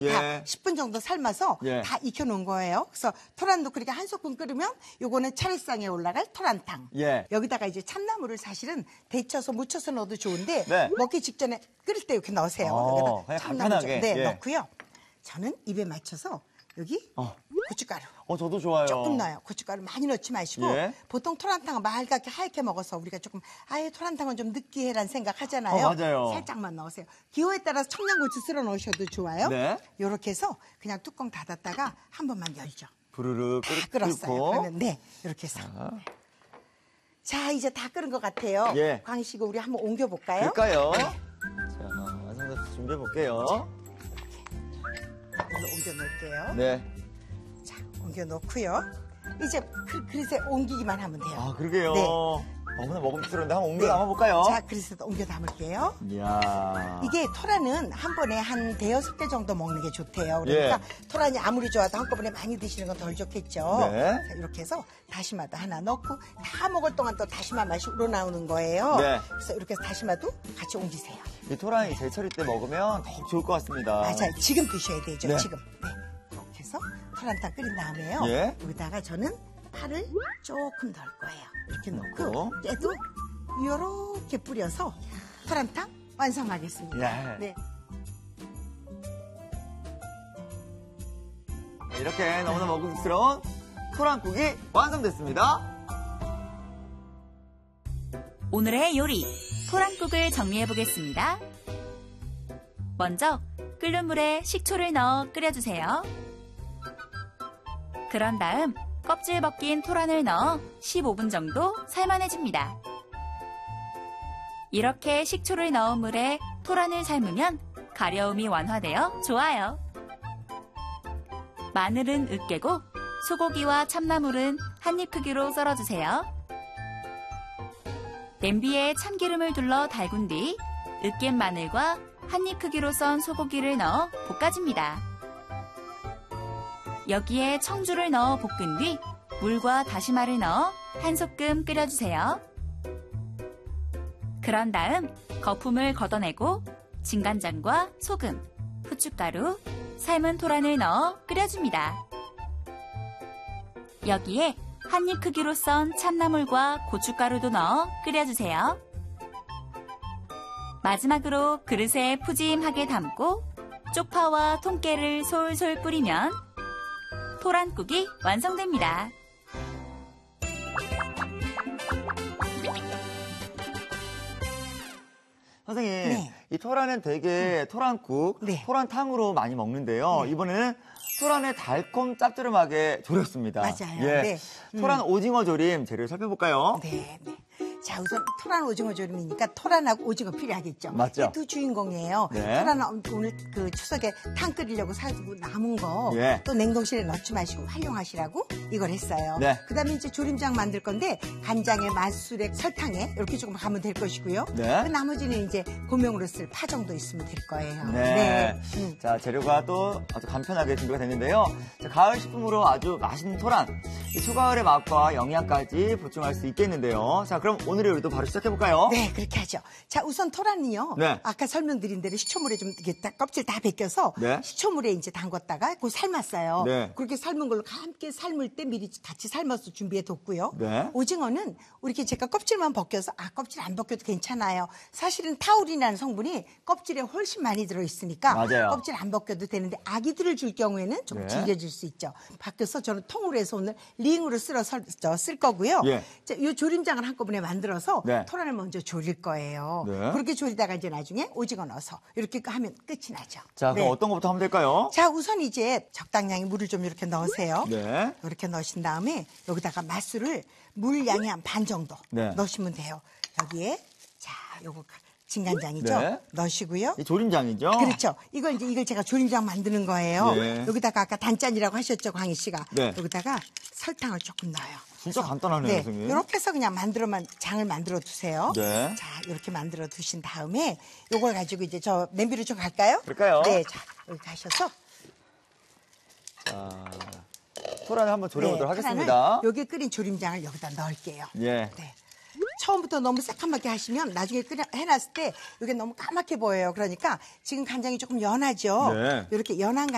다 10분 정도 삶아서 다 익혀놓은 거예요. 그래서 토란 넣고 이렇게 한 소끔 끓으면 요거는 차례상에 올라갈 토란탕. 여기다가 이제 참나물을 사실은 데쳐서 무쳐서 넣어도 좋은데 먹기 직전에 끓일 때 이렇게 넣으세요. 그냥 간편하게. 넣고요. 저는 입에 맞춰서 여기 고춧가루. 저도 좋아요. 조금 넣어요. 고춧가루 많이 넣지 마시고 보통 토란탕은 맑게 하얗게 먹어서 우리가 조금 아예 토란탕은 좀 느끼해란 생각 하잖아요. 맞아요. 살짝만 넣으세요. 기호에 따라서 청양고추 썰어 넣으셔도 좋아요. 이렇게 해서 그냥 뚜껑 닫았다가 한 번만 열죠. 부르르 끓었어요. 그러면 이렇게 해서. 자, 이제 다 끓은 것 같아요. 광희 씨가 우리 한번 옮겨볼까요? 그럴까요? 자, 완성돼서 준비해볼게요. 옮겨 놓을게요. 자, 옮겨 놓고요. 이제 그릇에 옮기기만 하면 돼요. 아, 그러게요. 오늘 먹음직스러운데 한번 옮겨 담아볼까요? 자, 그릇에 옮겨 담을게요. 이야. 이게 토란은 한 번에 한 5-6개 정도 먹는 게 좋대요. 그러니까 토란이 아무리 좋아도 한꺼번에 많이 드시는 건 덜 좋겠죠. 자, 이렇게 해서 다시마도 하나 넣고 다 먹을 동안 또 다시마 맛이 우러나오는 거예요. 그래서 이렇게 해서 다시마도 같이 옮기세요. 이 토란이 제철일 때 먹으면 더욱 좋을 것 같습니다. 맞아요. 지금 드셔야 되죠. 지금. 이렇게 해서 토란탕 끓인 다음에요. 여기다가 저는 파를 조금 넣을 거예요. 이렇게 넣고 깨도 이렇게 뿌려서 토란탕 완성하겠습니다. 이렇게 너무나 먹음직스러운 토란국이 완성됐습니다. 오늘의 요리, 토란국을 정리해 보겠습니다. 먼저 끓는 물에 식초를 넣어 끓여주세요. 그런 다음 껍질 벗긴 토란을 넣어 15분 정도 삶아내줍니다. 이렇게 식초를 넣은 물에 토란을 삶으면 가려움이 완화되어 좋아요. 마늘은 으깨고 소고기와 참나물은 한입 크기로 썰어주세요. 냄비에 참기름을 둘러 달군 뒤 으깬 마늘과 한입 크기로 썬 소고기를 넣어 볶아줍니다. 여기에 청주를 넣어 볶은 뒤 물과 다시마를 넣어 한 소끔 끓여주세요. 그런 다음 거품을 걷어내고 진간장과 소금, 후춧가루, 삶은 토란을 넣어 끓여줍니다. 여기에 한입 크기로 썬 참나물과 고춧가루도 넣어 끓여주세요. 마지막으로 그릇에 푸짐하게 담고 쪽파와 통깨를 솔솔 뿌리면 토란국이 완성됩니다. 선생님, 이 토란은 되게 토란국, 토란탕으로 많이 먹는데요. 이번에는 토란을 달콤 짭조름하게 졸였습니다. 맞아요. 토란 오징어 조림 재료를 살펴볼까요? 자, 우선 토란 오징어 조림이니까 토란하고 오징어 필요하겠죠. 맞죠. 이 두 주인공이에요. 토란은 오늘 그 추석에 탕 끓이려고 사고 남은 거 또 냉동실에 넣지 마시고 활용하시라고 이걸 했어요. 그다음에 이제 조림장 만들 건데 간장에 맛술에 설탕에 이렇게 조금 가면 될 것이고요. 그 나머지는 이제 고명으로 쓸 파 정도 있으면 될 거예요. 자, 재료가 또 아주 간편하게 준비가 됐는데요. 자, 가을 식품으로 아주 맛있는 토란. 이 초가을의 맛과 영양까지 보충할 수 있겠는데요. 자, 그럼 오늘의 요리도 바로 시작해볼까요? 네, 그렇게 하죠. 자, 우선 토란이요. 아까 설명드린 대로 식초물에 좀 이렇게 껍질 다 벗겨서 식초물에 이제 담궜다가 그 삶았어요. 그렇게 삶은 걸로 함께 삶을 때 미리 같이 삶아서 준비해 뒀고요. 오징어는 이렇게 제가 껍질만 벗겨서 껍질 안 벗겨도 괜찮아요. 사실은 타우린이라는 성분이 껍질에 훨씬 많이 들어있으니까 껍질 안 벗겨도 되는데 아기들을 줄 경우에는 좀 질겨질 수 있죠. 벗겨서 저는 통으로 해서 오늘 링으로 쓸어서 쓸 거고요. 자, 이 조림장을 한꺼번에 만들어서 토란을 먼저 조릴 거예요. 그렇게 조리다가 이제 나중에 오징어 넣어서 이렇게 하면 끝이 나죠. 자, 그럼 어떤 것부터 하면 될까요? 자, 우선 이제 적당량의 물을 좀 이렇게 넣으세요. 이렇게 넣으신 다음에 여기다가 맛술을 물 양이 한 반 정도 넣으시면 돼요. 여기에 자, 요거 진간장이죠. 넣으시고요. 이 조림장이죠. 그렇죠. 이걸 제가 조림장 만드는 거예요. 여기다가 아까 단짠이라고 하셨죠, 광희 씨가. 여기다가 설탕을 조금 넣어요. 진짜 간단하네요, 선생님. 이렇게 해서 그냥 장을 만들어 두세요. 자, 이렇게 만들어 두신 다음에 요걸 가지고 이제 저 냄비로 좀 갈까요? 그럴까요? 네, 자, 여기 가셔서. 자, 토란을 한번 졸여보도록 하겠습니다. 여기 끓인 조림장을 여기다 넣을게요. 처음부터 너무 새까맣게 하시면 나중에 해놨을 때 이게 너무 까맣게 보여요. 그러니까 지금 간장이 조금 연하죠. 이렇게 연한